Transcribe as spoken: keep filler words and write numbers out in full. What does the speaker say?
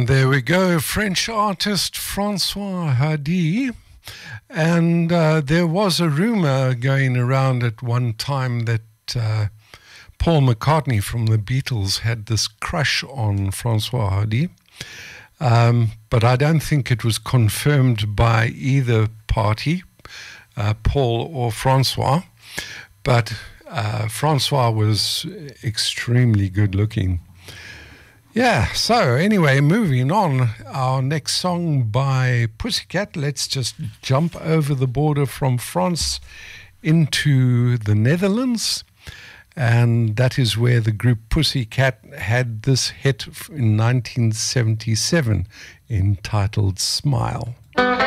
And there we go, French artist Francois Hardy. And uh, there was a rumor going around at one time that uh, Paul McCartney from the Beatles had this crush on Francois Hardy. Um, but I don't think it was confirmed by either party, uh, Paul or Francois. But uh, Francois was extremely good looking. Yeah, so anyway, moving on, our next song by Pussycat. Let's just jump over the border from France into the Netherlands. And that is where the group Pussycat had this hit in nineteen seventy-seven entitled Smile.